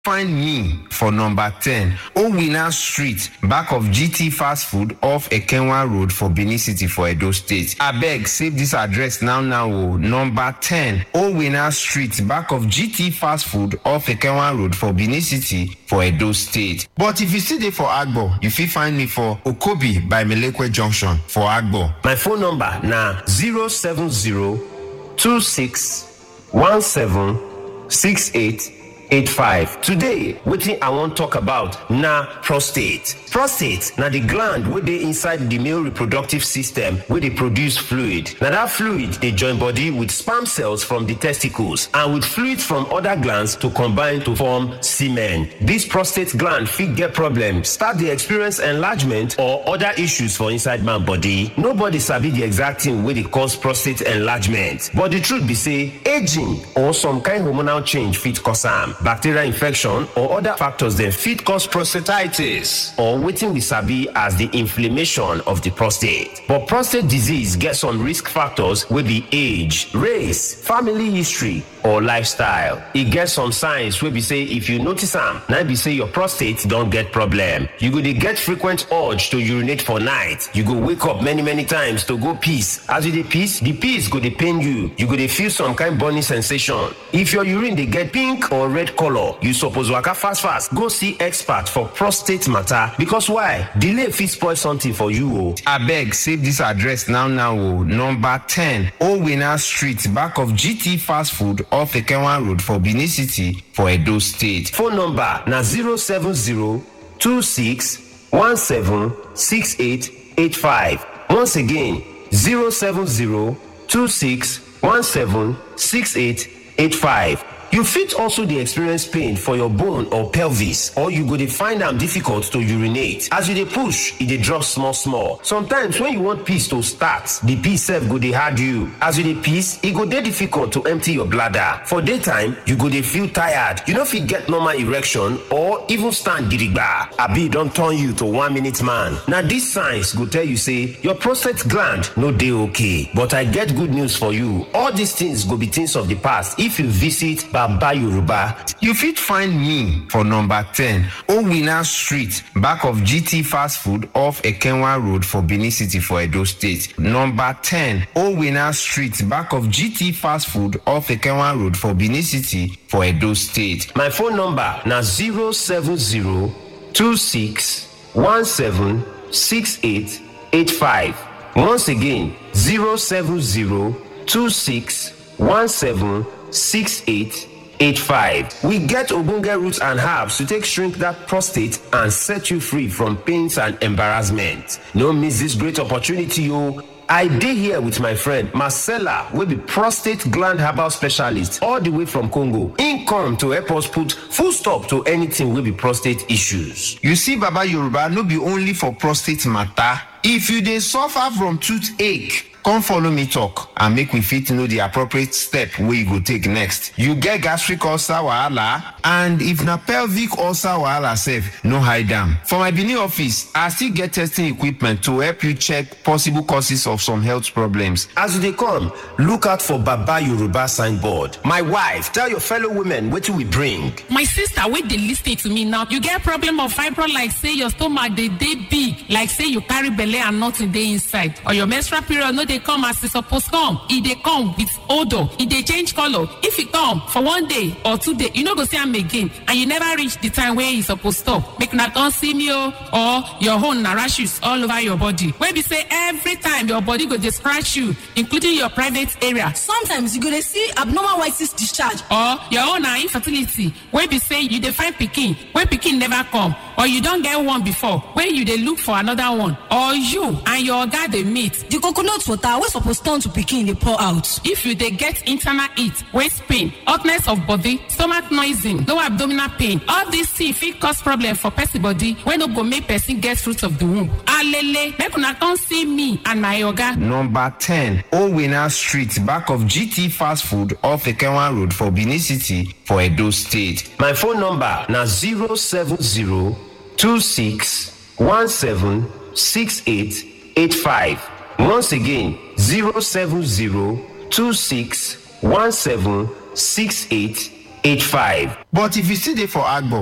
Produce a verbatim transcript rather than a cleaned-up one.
Find me for number ten, Owina Street, back of G T Fast Food off Ekenwa Road for Benin City for Edo State. Abeg, save this address now now. Oh. Number ten, Owina Street, back of G T Fast Food off Ekenwa Road for Benin City for Edo State. But if you still dey for Agbo, you fit find me for Okobi by Melekwe Junction for Agbo. My phone number na zero seven zero two six one seven six eight eight five. Today, wetin I wan talk about na prostate. Prostate na the gland wey dey inside the male reproductive system wey dey produce fluid. Na that fluid dey join body with sperm cells from the testicles and with fluids from other glands to combine to form semen. This prostate gland fit get problem, start dey experience enlargement or other issues for inside man body. Nobody sabi the exact thing wey dey cause prostate enlargement, but the truth be say aging or some kind hormonal change fit cause am. Bacterial infection or other factors dem fit cause prostatitis or wetin we sabi as the inflammation of the prostate. But prostate disease get some risk factors wey be age, race, family history or lifestyle. E get some signs wey be say if you notice am, na be say your prostate don get problem. You go dey get frequent urge to urinate for night. You go wake up many many times to go piss. As you dey piss, the piss go dey pain you. You go dey feel some kind burning sensation. If your urine dey get pink or red color, you suppose waka fast fast go see expert for prostate matter, because why? Delay fit spoil something for you. Oh. Abeg, save this address now now. Oh. Number ten, Owina Street, back of G T Fast Food off Ekenwa Road for Benin City for Edo State. Phone number na zero seven zero two six one seven six eight eight five. Once again, zero seven zero two six one seven six eight eight five. You fit also dey experience pain for your bone or pelvis, or you go dey find am difficult to urinate. As you dey push, e dey drop small small. Sometimes when you want piss to start, the piss sef go dey hard you. As you dey piss, e go dey difficult to empty your bladder. For daytime, you go dey feel tired. You no fit get normal erection or even stand gidigba. Abi e don turn you to one minute man. Na these signs go tell you say your prostate gland no dey okay. But I get good news for you. All these things go be things of the past if you visit Baba Yoruba. You fit find me for number ten, Owina Street, back of G T Fast Food off Ekenwa Road for Benin City for Edo State. Number ten, Owina Street, back of G T Fast Food off Ekenwa Road for Benin City for Edo State. My phone number na zero seven zero two six one seven six eight eight five. Once again, zero seven zero two six one seven six eight eight five. We get ogbonge roots and herbs to take shrink that prostate and set you free from pains and embarrassment. No miss this great opportunity, oh. I dey here with my friend Marcella, wey be prostate gland herbal specialist all the way from Congo. Im come to help us put full stop to anything wey be prostate issues. You see, Baba Yoruba no be only for prostate matter. If you dey suffer from toothache, come follow me talk and make we fit know the appropriate step wey you go take next. You get gastric ulcer wahala, and if na pelvic ulcer wahala sef, no hide am. For my Benin office, I still get testing equipment to help you check possible causes of some health problems. As you dey come, look out for Baba Yoruba signboard. My wife, tell your fellow women wetin we bring. My sister, wey dey lis ten to me now, you get problem of fibroid, like say your stomach dey dey big, like say you carry belle and nothing dey inside, or your menstrual period no dey come as e suppose come. E dey come with odour, e dey change colour. If e come for one day or two days, you no go see am again, and you never reach the time wey e suppose stop. Make una come see me o. Or your own na rashes all over your body, wey be say every time your body go dey scratch you, including your private area. Sometimes you go dey see abnormal white cyst discharge. Or your own na infertility, wey be say you dey find pikin wey pikin never come, or you don get one before wey you dey look for another one, or you and your oga dey meet. The coconut water wey suppose turn to pikin dey pour out. If you dey get internal heat, waist pain, hotness of body, stomach noising, lower abdominal pain, all these things fit cause problem for person body wey no go make person get fruit of the womb. Alele, make una come see me and my oga. Number ten, Owina Street, back of G T Fast Food off Ekenwa Road for Benin City for Edo State. My phone number na zero seven zero two six one seven six eight eight five. Once again, zero seven zero two six one seven six eight eight five. But if you still dey for agbo